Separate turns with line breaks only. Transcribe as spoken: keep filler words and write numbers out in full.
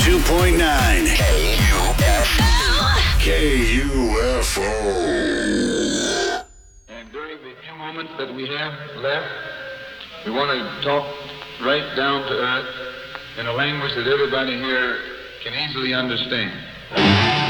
two point nine. K U F O. K U F O.
And during the few moments that we have left, we want to talk right down to earth in a language that everybody here can easily understand.